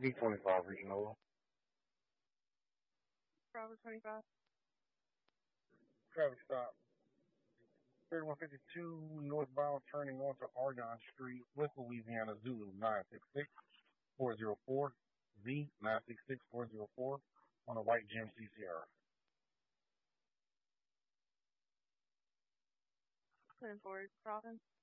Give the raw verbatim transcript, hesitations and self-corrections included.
D twenty-five regional. Bravo twenty-five. Traffic stop. thirty-one fifty-two northbound turning onto Argonne Street, West Louisiana, Zulu nine six six four zero four, Z nine six six four zero four on a white G M C Sierra. Putting forward, Province.